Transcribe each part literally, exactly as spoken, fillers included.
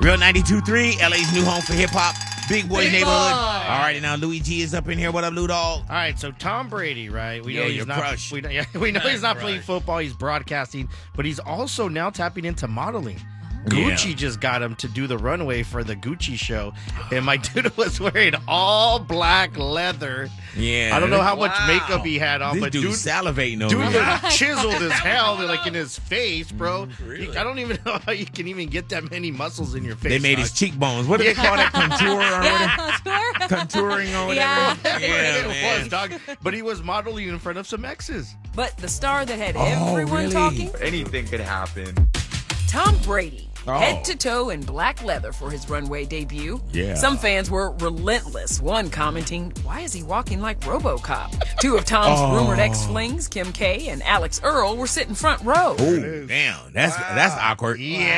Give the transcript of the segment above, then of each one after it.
Real ninety-two point three, L A's new home for hip-hop. Big Boy Big Neighborhood. Boy. All right, now Louis G is up in here. What up, Lou Dog? All right, so Tom Brady, right? We Yeah, know your he's not. crush. We know, yeah, we know he's not Crush. playing football. He's broadcasting, but he's also now tapping into modeling. Yeah. Gucci just got him to do the runway for the Gucci show, and my dude was wearing all black leather. Yeah. I don't know how much Wow. makeup he had on, This but dude dude, salivating over dude here. looked chiseled as hell, like in his face, bro. Really? He- I don't even know how you can even get that many muscles in your face. They made his dog. cheekbones. What do they call that? Contour or Yeah, whatever? sure. Contouring or whatever? Yeah. Yeah, it man. was, dog. But he was modeling in front of some exes. But the star that had Oh, everyone really? talking, Anything could happen. Tom Brady. Oh. Head to toe in black leather for his runway debut. Yeah. Some fans were relentless, one commenting, why is he walking like RoboCop? Two of Tom's Oh. rumored ex-flings, Kim K and Alex Earl, were sitting front row. Oh, damn. That's that's awkward.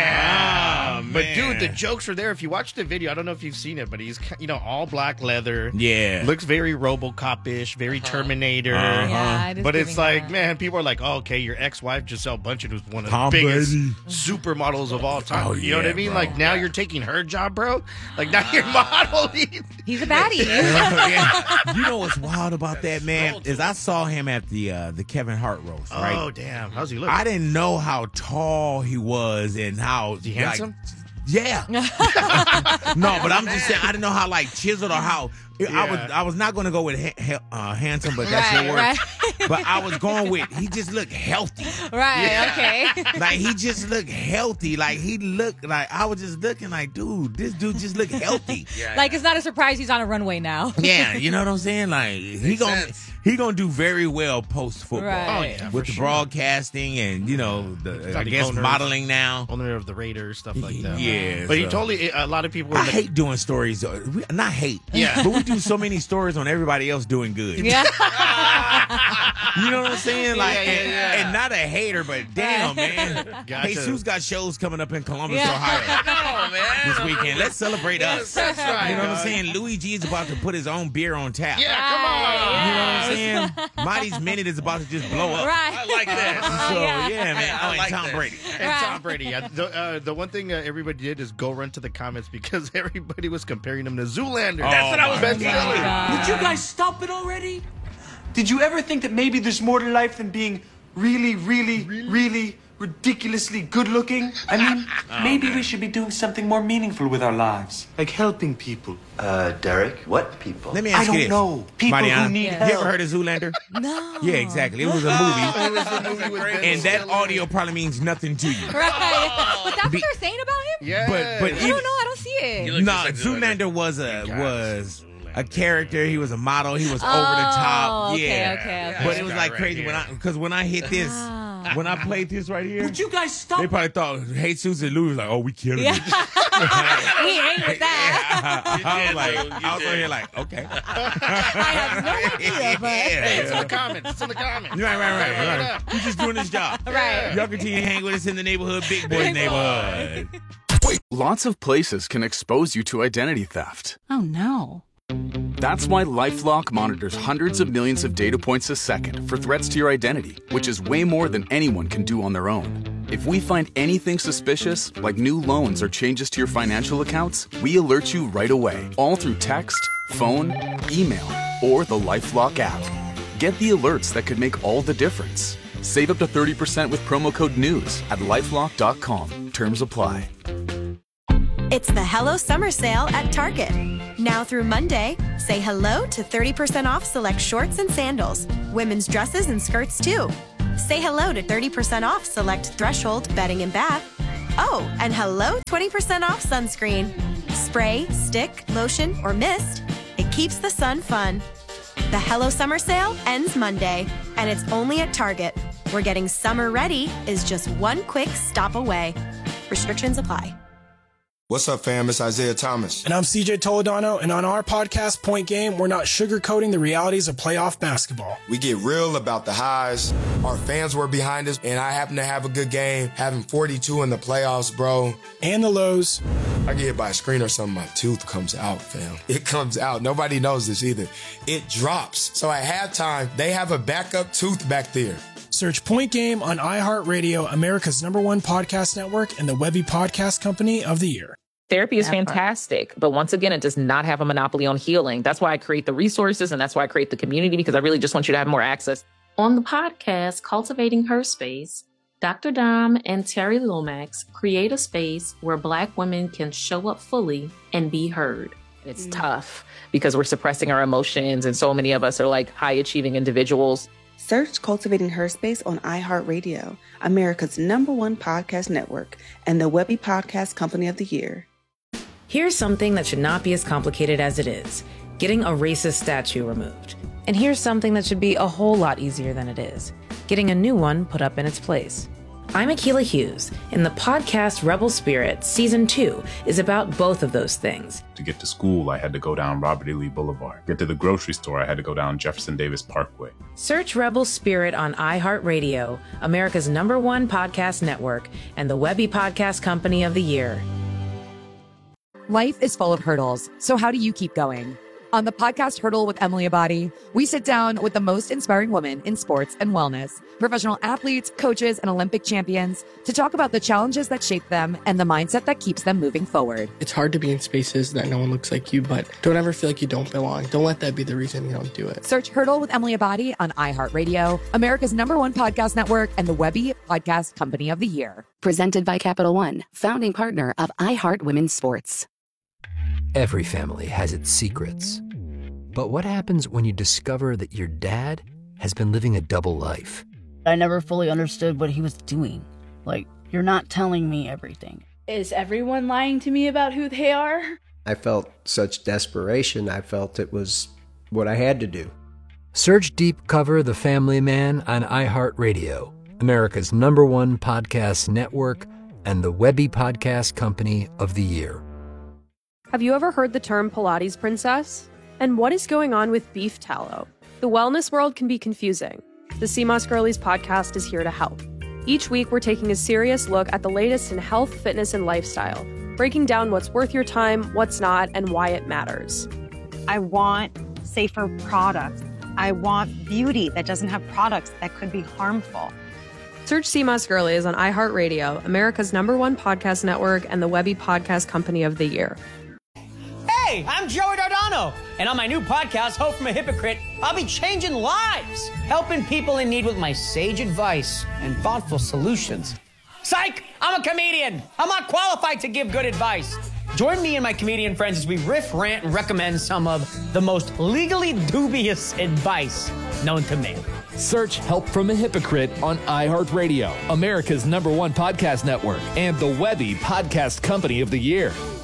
Yeah, Oh, but man. dude, the jokes are there. If you watch the video, I don't know if you've seen it, but he's you know all black leather. Yeah. looks very RoboCop-ish, very Terminator. Uh-huh. Yeah, it is But it's giving like, that. man, people are like, oh, okay, your ex-wife Giselle Bundchen was one of Tom the biggest Brady. supermodels of all time. Oh, you know what I yeah, mean? bro. Like now you're taking her job, bro. Like now you're modeling. He's a baddie. Yeah. You know what's wild about that, man? Is I saw him at the uh, the Kevin Hart roast, right? Oh damn, how's he look? I didn't know how tall he was and how he handsome? Like, yeah. no, but I'm just saying I didn't know how like chiseled or how I was. I was not going to go with ha- ha- uh, handsome, but that's Right, your word. right. But I was going with he just looked healthy. Right, okay. Like he just looked healthy. Like he looked like I was just looking like, dude, this dude just looked healthy. Like, it's not a surprise he's on a runway now. Yeah, you know what I'm saying? Like he Makes gonna sense. he gonna do very well post football. Right. Oh yeah, With for the sure. broadcasting and you know the He's I like the guess owner. modeling now. owner of the Raiders, stuff like that. Yeah, but he so- totally. A lot of people. Were I in the- hate doing stories. uh, we- Not hate, Yeah. but we do so many stories on everybody else doing good. Yeah. You know what I'm saying? Like, Yeah, yeah, and, yeah. and not a hater, but damn, man. Gotcha. Jesus got shows coming up in Columbus, Yeah. Ohio Oh, man. this weekend. Let's celebrate us. That's right. You know what I'm dog. saying? Louis G is about to put his own beer on tap. Yeah, come on. You know what I'm saying? Mighty's Minute is about to just blow up. Right. I like that. So, Yeah. yeah, man. I Oh, and like Tom that. Brady. And Right. Tom Brady. Yeah, the, uh, the one thing uh, everybody did is go run to the comments because everybody was comparing him to Zoolander. That's what I was Ben thinking. Stiller. God. Would you guys stop it already? Did you ever think that maybe there's more to life than being really, really, really ridiculously good looking? I mean, maybe we should be doing something more meaningful with our lives, like helping people. Uh, Derek, what people? Let me I ask don't you this. know. People Mariana, who need you help. ever heard of Zoolander? No. Yeah, exactly. It was a movie. It was a movie with Ben And that Stiller. audio probably means nothing to you. Right. But that's Be- what they're saying about him? Yeah, But but I even, don't know. I don't see it. look no, just like Zoolander Zoolander. was a You guys, was a Zoolander. character. He was a model. He was over the Oh, top. okay, yeah. okay, okay. But it was Guy like right crazy here. when I because when I hit this, Ah. when I played this right here, Would you guys stop? they probably thought Jesus and Louis was like, oh, we killing Yeah. it. We ain't with that. I was did, like, Lou. You I was did. over here like, okay. I have no idea, but. Hey, it's in Yeah. the comments. It's in the comments. Right, right, right, Look it right. up. He's just doing his job. Right. Y'all continue to hang with us in the neighborhood, Big Boy Big Boy. neighborhood. Lots of places can expose you to identity theft. Oh, no. That's why LifeLock monitors hundreds of millions of data points a second for threats to your identity, which is way more than anyone can do on their own. If we find anything suspicious, like new loans or changes to your financial accounts, we alert you right away, all through text, phone, email, or the LifeLock app. Get the alerts that could make all the difference. Save up to thirty percent with promo code NEWS at lifelock dot com. Terms apply. It's the Hello Summer Sale at Target. Now through Monday, say hello to thirty percent off select shorts and sandals, women's dresses and skirts too. Say hello to thirty percent off select Threshold bedding and bath. Oh, and hello twenty percent off sunscreen. Spray, stick, lotion, or mist, it keeps the sun fun. The Hello Summer Sale ends Monday, and it's only at Target, where getting summer ready is just one quick stop away. Restrictions apply. What's up, fam? It's Isaiah Thomas. And I'm C J Toledano, and on our podcast, Point Game, we're not sugarcoating the realities of playoff basketball. We get real about the highs. Our fans were behind us, and I happen to have a good game, having forty-two in the playoffs, bro. And the lows. I get hit by a screen or something, my tooth comes out, fam. It comes out. Nobody knows this either. It drops. So at halftime, they have a backup tooth back there. Search Point Game on iHeartRadio, America's number one podcast network, and the Webby Podcast Company of the Year. Therapy is That part. fantastic, but once again, it does not have a monopoly on healing. That's why I create the resources, and that's why I create the community, because I really just want you to have more access. On the podcast, Cultivating Her Space, Doctor Dom and Terry Lomax create a space where Black women can show up fully and be heard. It's tough because we're suppressing our emotions, and so many of us are like high-achieving individuals. Search Cultivating Her Space on iHeartRadio, America's number one podcast network, and the Webby Podcast Company of the Year. Here's something that should not be as complicated as it is: getting a racist statue removed. And here's something that should be a whole lot easier than it is: getting a new one put up in its place. I'm Akilah Hughes, and the podcast Rebel Spirit Season two is about both of those things. To get to school, I had to go down Robert E. Lee Boulevard. Get to the grocery store, I had to go down Jefferson Davis Parkway. Search Rebel Spirit on iHeartRadio, America's number one podcast network, and the Webby Podcast Company of the Year. Life is full of hurdles, so how do you keep going? On the podcast Hurdle with Emily Abadi, we sit down with the most inspiring women in sports and wellness, professional athletes, coaches, and Olympic champions, to talk about the challenges that shape them and the mindset that keeps them moving forward. It's hard to be in spaces that no one looks like you, but don't ever feel like you don't belong. Don't let that be the reason you don't do it. Search Hurdle with Emily Abadi on iHeartRadio, America's number one podcast network, and the Webby Podcast Company of the Year. Presented by Capital One, founding partner of iHeart Women's Sports. Every family has its secrets. But what happens when you discover that your dad has been living a double life? I never fully understood what he was doing. Like, you're not telling me everything. Is everyone lying to me about who they are? I felt such desperation. I felt it was what I had to do. Search Deep Cover The Family Man on iHeartRadio, America's number one podcast network, and the Webby Podcast Company of the Year. Have you ever heard the term Pilates princess? And what is going on with beef tallow? The wellness world can be confusing. The C M O S Girlies podcast is here to help. Each week, we're taking a serious look at the latest in health, fitness, and lifestyle, breaking down what's worth your time, what's not, and why it matters. I want safer products. I want beauty that doesn't have products that could be harmful. Search C M O S Girlies on iHeartRadio, America's number one podcast network, and the Webby Podcast Company of the Year. Hey, I'm Joey Dardano, and on my new podcast, Hope from a Hypocrite, I'll be changing lives, helping people in need with my sage advice and thoughtful solutions. Psych! I'm a comedian. I'm not qualified to give good advice. Join me and my comedian friends as we riff, rant, and recommend some of the most legally dubious advice known to man. Search Help from a Hypocrite on iHeartRadio, America's number one podcast network, and the Webby Podcast Company of the Year.